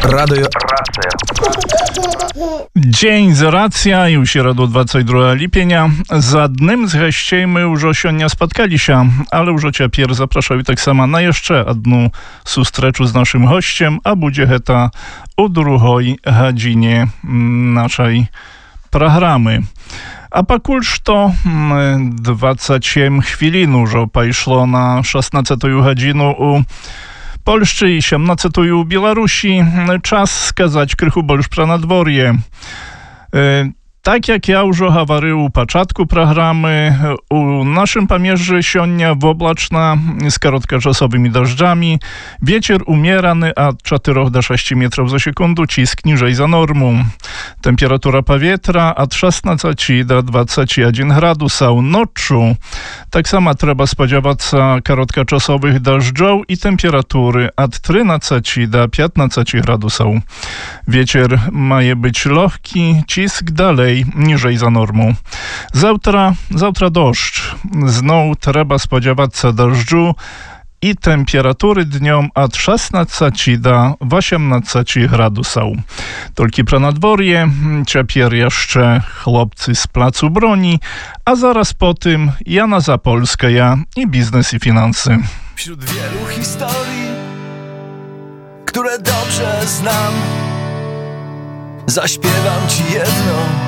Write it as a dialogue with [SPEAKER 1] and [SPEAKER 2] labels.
[SPEAKER 1] Radio.
[SPEAKER 2] Dzień z racja i u środu 22 lipienia. За одним з гостей ми вже сьогодні споткалися, але вже тепер запрошую так само на ще одну зустрічу з нашим гостем, а буде це у другій годині нашої прогрamy. A pakul что 27 chwilin już poszło na 16 godzinę u Polsce i 17 u Białorusi. Czas skazać krychu больше про надворье. Tak jak ja już говорил u początku programy, u naszym pomierze сегодня oblaczna z krótkoczasowymi deszczami. Wieczór umierany od 4 do 6 metrów za sekundę, cisk niżej za normą. Temperatura powietrza od 16 do 21 gradusów. Noczu tak samo trzeba spodziewać się krótkoczasowych deszczów i temperatury od 13 do 15 gradusów. Wieczór ma być lekki, cisk dalej niżej za normą. Zawtra deszcz. Znowu trzeba spodziewać się deszczu i temperatury dniom od 16 do 18 gradusów. Tylko pro nadworje, ciapier jeszcze chłopcy z placu broni, a zaraz po tym Jana Zapolska i biznes i finanse.
[SPEAKER 3] Wśród wielu historii, które dobrze znam, zaśpiewam ci jedną.